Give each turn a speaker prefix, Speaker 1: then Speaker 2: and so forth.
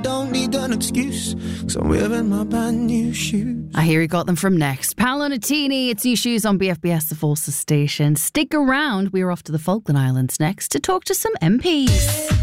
Speaker 1: don't need an excuse, 'cause I'm wearing my brand new shoes.
Speaker 2: I hear he got them from Next. Paolo Nutini, it's New Shoes on BFBS, the Forces station. Stick around, we're off to the Falkland Islands next to talk to some MPs.